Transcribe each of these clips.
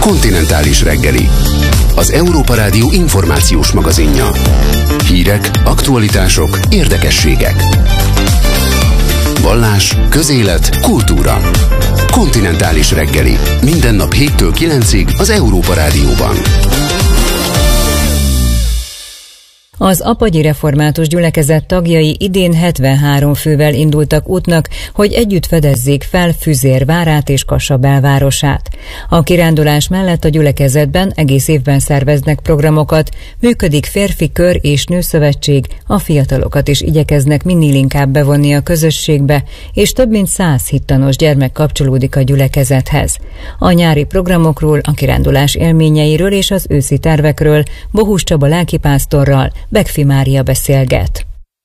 Kontinentális reggeli. Az Európa Rádió információs magazinja. Hírek, aktualitások, érdekességek. Vallás, közélet, kultúra. Kontinentális reggeli. Minden nap 7-től 9-ig az Európa Rádióban. Az Apagyi Református Gyülekezet tagjai idén 73 fővel indultak útnak, hogy együtt fedezzék fel Füzér várát és Kassa belvárosát. A kirándulás mellett a gyülekezetben egész évben szerveznek programokat, működik férfi kör és nőszövetség, a fiatalokat is igyekeznek minél inkább bevonni a közösségbe, és több mint 100 hittanos gyermek kapcsolódik a gyülekezethez. A nyári programokról, a kirándulás élményeiről és az őszi tervekről Bohus Csaba lelkipásztorral Begfi Mária beszélget.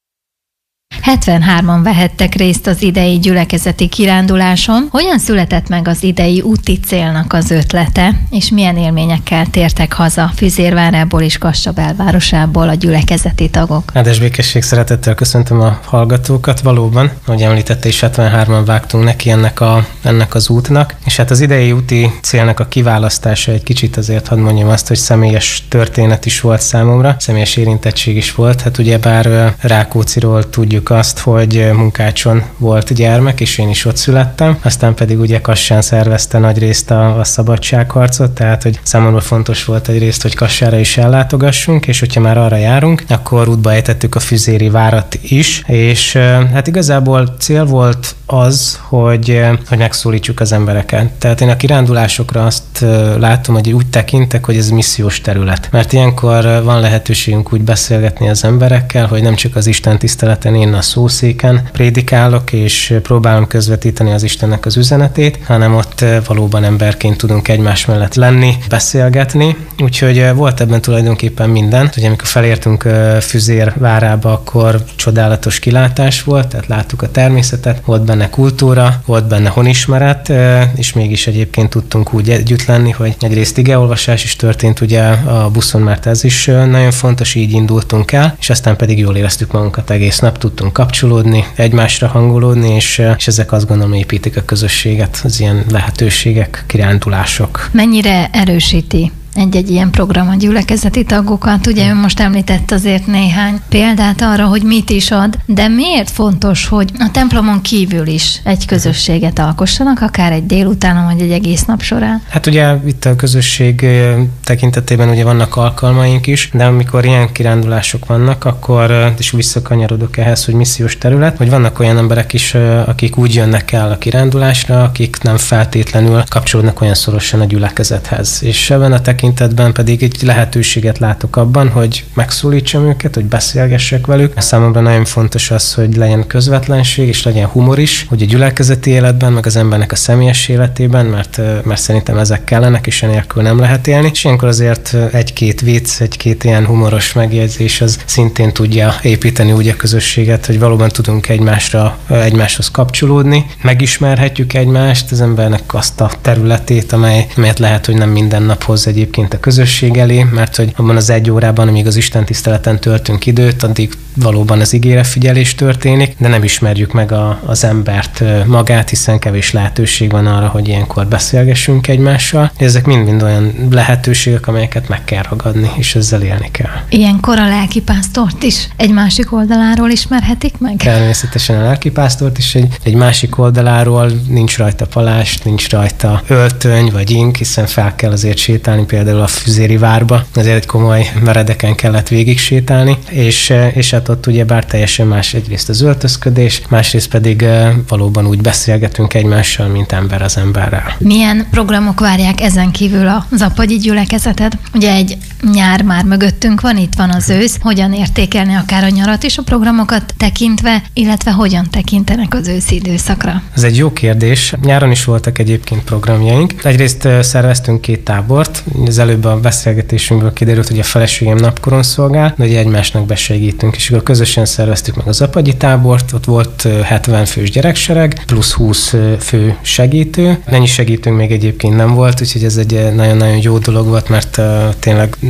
73-an vehettek részt az idei gyülekezeti kiránduláson. Hogyan született meg az idei úti célnak az ötlete, és milyen élményekkel tértek haza Füzérvárából és Kassa belvárosából a gyülekezeti tagok? Áldás békesség, szeretettel köszöntöm a hallgatókat. Valóban, ahogy említette is, 73-an vágtunk neki ennek az útnak, és hát az idei úti célnak a kiválasztása egy kicsit azért hadd mondjam azt, hogy személyes történet is volt számomra, személyes érintettség is volt. Hát ugyebár Rákócziról tudjuk azt, hogy Munkácson volt gyermek, és én is ott születtem, aztán pedig ugye Kassán szervezte nagyrészt a szabadságharcot, tehát hogy számomra fontos volt egyrészt, hogy Kassára is ellátogassunk, és hogyha már arra járunk, akkor útba ejtettük a füzéri várat is, és hát igazából cél volt az, hogy megszólítsuk az embereket. Tehát én a kirándulásokra azt látom, hogy úgy tekintek, hogy ez missziós terület. Mert ilyenkor van lehetőségünk úgy beszélgetni az emberekkel, hogy nem csak az Isten tiszteleten én a szószéken prédikálok, és próbálom közvetíteni az Istennek az üzenetét, hanem ott valóban emberként tudunk egymás mellett lenni, beszélgetni. Úgyhogy volt ebben tulajdonképpen minden. Ugye amikor felértünk Füzér várába, akkor csodálatos kilátás volt, tehát láttuk a természetet, volt benne kultúra, volt benne honismeret, és mégis egyébként tudtunk úgy együtt lenni, hogy egyrészt igeolvasás is történt ugye a buszon, mert ez is nagyon fontos, így indultunk el, és aztán pedig jól éreztük magunkat egész nap, tudtunk kapcsolódni, egymásra hangolódni, és ezek azt gondolom építik a közösséget, az ilyen lehetőségek, kirándulások. Mennyire erősíti egy-egy ilyen program a gyülekezeti tagokat? Ugye ön most említett azért néhány példát arra, hogy mit is ad, de miért fontos, hogy a templomon kívül is egy közösséget alkossanak, akár egy délutánon, vagy egy egész nap során? Hát ugye itt a közösség tekintetében ugye vannak alkalmaink is, de amikor ilyen kirándulások vannak, akkor is visszakanyarodok ehhez, hogy missziós terület, hogy vannak olyan emberek is, akik úgy jönnek el a kirándulásra, akik nem feltétlenül kapcsolódnak olyan szorosan a gyülekezethez. És ebben a tekintetben pedig egy lehetőséget látok abban, hogy megszólítsam őket, hogy beszélgessek velük. Számomra nagyon fontos az, hogy legyen közvetlenség, és legyen humor is, hogy a gyülekezeti életben, meg az embernek a személyes életében, mert szerintem ezek kellenek, és enélkül nem lehet élni. És ilyenkor azért egy-két vicc, egy-két ilyen humoros megjegyzés az szintén tudja építeni úgy a közösséget, hogy valóban tudunk egymáshoz kapcsolódni, megismerhetjük egymást, az embernek azt a területét, amelyet lehet, hogy nem minden nap hoz egyébként a közösség elé, mert hogy abban az egy órában, amíg az Isten tiszteleten töltünk időt, addig valóban az igére figyelés történik, de nem ismerjük meg az embert magát, hiszen kevés lehetőség van arra, hogy ilyenkor beszélgessünk egymással. Ezek mind-mind olyan lehetőségek, amelyeket meg kell ragadni, és ezzel élni kell. Ilyenkor a lelkipásztort is egy másik oldaláról ismerhetik meg? Természetesen a lelkipásztort is egy másik oldaláról, nincs rajta palást, nincs rajta öltöny vagy ink, hiszen fel kell azért sétálni például a Füzéri várba, ezért egy komoly meredeken kellett végig sétálni, és hát ott ugyebár teljesen más egyrészt az öltözködés, másrészt pedig valóban úgy beszélgetünk egymással, mint ember az emberrel. Milyen programok várják ezen kívül az Apagyi gyülekezetet? Ugye egy nyár már mögöttünk van, itt van az ősz. Hogyan értékelni akár a nyarat és a programokat tekintve, illetve hogyan tekintenek az őszi időszakra? Ez egy jó kérdés. Nyáron is voltak egyébként programjaink. Egyrészt szerveztünk 2 tábort. Az előbb a beszélgetésünkből kiderült, hogy a feleségem napkoron szolgál, de ugye egymásnak besegítünk, és akkor közösen szerveztük meg az Apagyi tábort. Ott volt 70 fős gyereksereg, plusz 20 fő segítő. Ennyi segítőnk még egyébként nem volt, úgyhogy ez egy nagyon-nagyon jó dolog volt, mert tényleg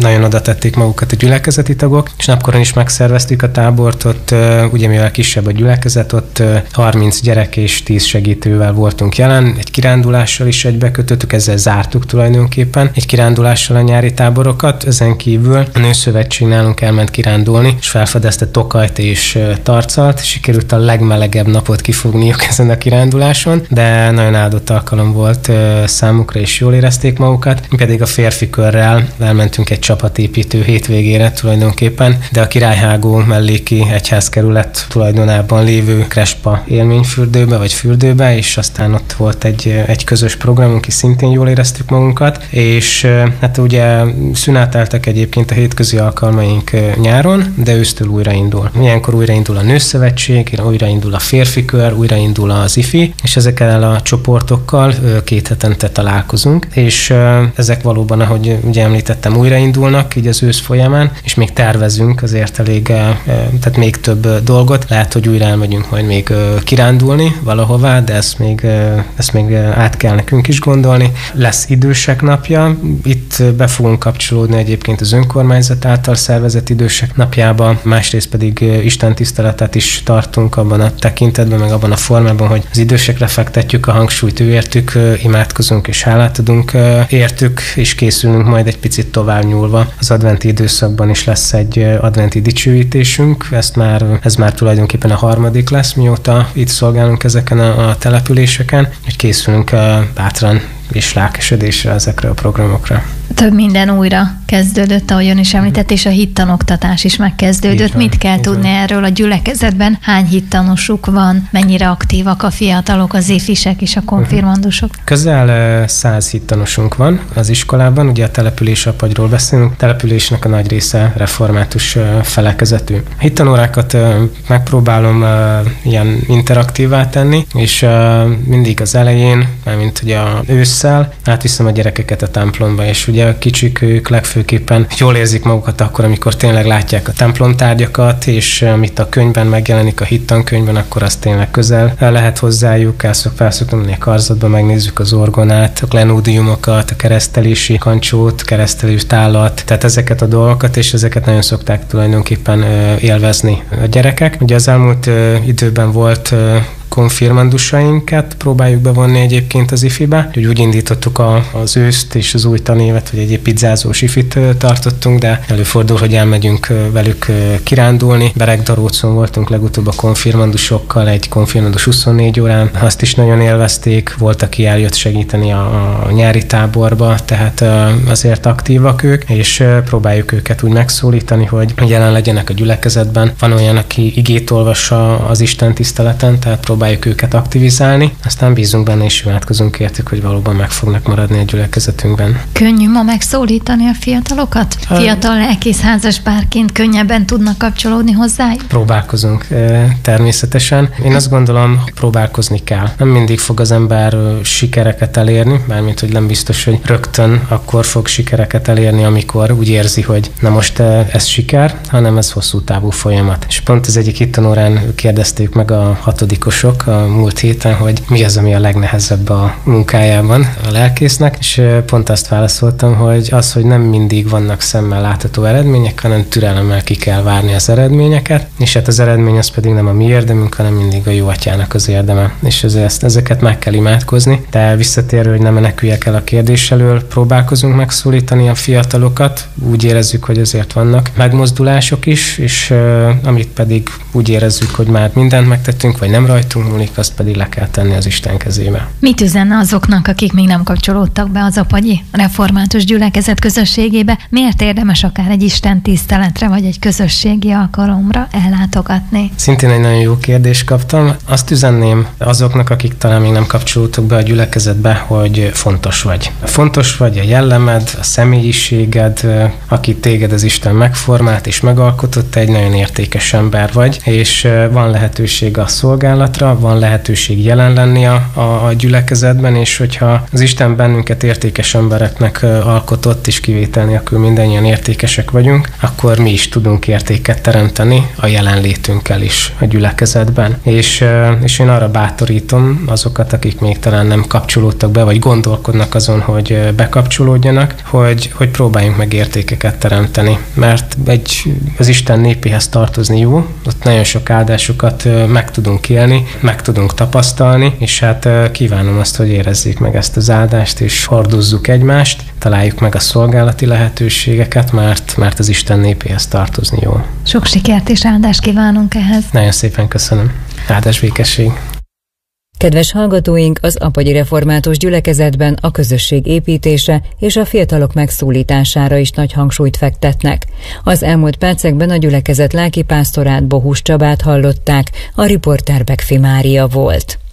nagyon oda tették magukat a gyülekezeti tagok, és napkoron is megszerveztük a tábort, ott ugye mivel kisebb a gyülekezet, ott 30 gyerek és 10 segítővel voltunk jelen, egy kirándulással is egybekötöttük, ezzel zártuk tulajdonképpen egy kirándulással a nyári táborokat. Ezen kívül a Nőszövetség nálunk elment kirándulni, és felfedezte Tokajt és Tarcalt. Sikerült a legmelegebb napot kifogniuk ezen a kiránduláson, de nagyon áldott alkalom volt számukra, és jól érezték magukat. Mi pedig a férfi körrel elmentünk egy csapatépítő hétvégére tulajdonképpen, de a Királyhágó melléki egyházkerület tulajdonában lévő Krespa élményfürdőbe vagy fürdőbe, és aztán ott volt egy közös programunk, és szintén jól éreztük magunkat, és hát ugye szüneteltek egyébként a hétközi alkalmaink nyáron, de ősztől újraindul. Ilyenkor újraindul a Nőszövetség, újraindul a férfi kör, újraindul az IFI, és ezekkel a csoportokkal 2 hetente találkozunk, és ezek valóban, ahogy ugye említettem, újraindulnak így az ősz folyamán, és még tervezünk azért elég, tehát még több dolgot. Lehet, hogy újra elmegyünk majd még kirándulni valahová, de ezt még át kell nekünk is gondolni. Lesz idősek napja, itt be fogunk kapcsolódni egyébként az önkormányzat által szervezett idősek napjába, másrészt pedig istentiszteletet is tartunk abban a tekintetben, meg abban a formában, hogy az idősekre fektetjük a hangsúlyt, őértük, imádkozunk és hálát adunk értük, és készülünk majd egy picit tovább nyúlva. Az adventi időszakban is lesz egy adventi dicsőítésünk, ez már tulajdonképpen a 3. lesz, mióta itt szolgálunk ezeken a településeken, hogy készülünk bátran és lelkesedésre ezekre a programokra. Több minden újra kezdődött, ahogy ön is említett, és a hittanoktatás is megkezdődött. Van, mit kell tudni erről a gyülekezetben? Hány hittanosuk van? Mennyire aktívak a fiatalok, az ifisek és a konfirmandusok? Közel 100 hittanosunk van az iskolában, ugye a település apagyról beszélünk, a településnek a nagy része református felekezetű. A hittanórákat megpróbálom ilyen interaktívá tenni, és mindig az elején, mármint ugye ősszel átviszem a gyerekeket a templomba, és ugye a kicsik ők legfőképpen jól érzik magukat akkor, amikor tényleg látják a templomtárgyakat, és amit a könyvben megjelenik, a hittankönyvben, akkor az tényleg közel lehet hozzájuk, felszoktam menni a karzatba, megnézzük az orgonát, a klenódiumokat, a keresztelési kancsót, keresztelés tálat, tehát ezeket a dolgokat, és ezeket nagyon szokták tulajdonképpen élvezni a gyerekek. Ugye az elmúlt időben volt konfirmandusainkat próbáljuk bevonni egyébként az IFI-be. Úgy indítottuk az őszt és az új tanévet, vagy egy pizzázós IFI-t tartottunk, de előfordul, hogy elmegyünk velük kirándulni. Beregdarócon voltunk legutóbb a konfirmandusokkal, egy konfirmandus 24 órán. Azt is nagyon élvezték, volt, aki eljött segíteni a nyári táborba, tehát azért aktívak ők, és próbáljuk őket úgy megszólítani, hogy jelen legyenek a gyülekezetben. Van olyan, aki igét olvassa az Isten tiszteleten, tehát próbáljuk őket aktivizálni, aztán bízunk benne és imádkozunk értük, hogy valóban meg fognak maradni a gyülekezetünkben. Könnyű ma megszólítani a fiatalokat? Fiatal lelkész házaspárként könnyebben tudnak kapcsolódni hozzájuk? Próbálkozunk természetesen. Én azt gondolom, próbálkozni kell. Nem mindig fog az ember sikereket elérni, mármint, hogy nem biztos, hogy rögtön akkor fog sikereket elérni, amikor úgy érzi, hogy na most ez siker, hanem ez hosszú távú folyamat. És pont az egyik hittanórán kérdezték meg a 6-osok a múlt héten, hogy mi az, ami a legnehezebb a munkájában a lelkésznek, és pont azt válaszoltam, hogy az, hogy nem mindig vannak szemmel látható eredmények, hanem türelemmel ki kell várni az eredményeket, és hát az eredmény az pedig nem a mi érdemünk, hanem mindig a jó atyának az érdeme, és ezeket meg kell imádkozni. De visszatérő, hogy nem meneküljek el a kérdés elől, próbálkozunk megszólítani a fiatalokat, úgy érezzük, hogy azért vannak megmozdulások is, és amit pedig úgy érezzük, hogy már mindent megtettünk, vagy nem rajtunk múlik, azt pedig le kell tenni az Isten kezébe. Mit üzenne azoknak, akik még nem kapcsolódtak be az apagyi református gyülekezet közösségébe? Miért érdemes akár egy Isten tiszteletre, vagy egy közösségi alkalomra ellátogatni? Szintén egy nagyon jó kérdést kaptam. Azt üzenném azoknak, akik talán még nem kapcsolódtak be a gyülekezetbe, hogy fontos vagy. Fontos vagy a jellemed, a személyiséged, aki téged az Isten megformált és megalkotott, egy nagyon értékes ember vagy, és van lehetőség a szolgálatra, számunkra, van lehetőség jelen lenni a gyülekezetben, és hogyha az Isten bennünket értékes embereknek alkotott, és kivétel nélkül mindannyian értékesek vagyunk, akkor mi is tudunk értéket teremteni a jelenlétünkkel is a gyülekezetben. És én arra bátorítom azokat, akik még talán nem kapcsolódtak be, vagy gondolkodnak azon, hogy bekapcsolódjanak, hogy próbáljunk meg értékeket teremteni. Mert az Isten népéhez tartozni jó, ott nagyon sok áldásokat meg tudunk élni, meg tudunk tapasztalni, és hát kívánom azt, hogy érezzék meg ezt az áldást, és hordozzuk egymást, találjuk meg a szolgálati lehetőségeket, mert az Isten népéhez tartozni jó. Sok sikert és áldást kívánunk ehhez. Nagyon szépen köszönöm. Áldás, békesség! Kedves hallgatóink, az Apagyi Református Gyülekezetben a közösség építése és a fiatalok megszólítására is nagy hangsúlyt fektetnek. Az elmúlt percekben a gyülekezet lelkipásztorát, Bohus Csabát hallották, a riporter Bekfi Mária volt.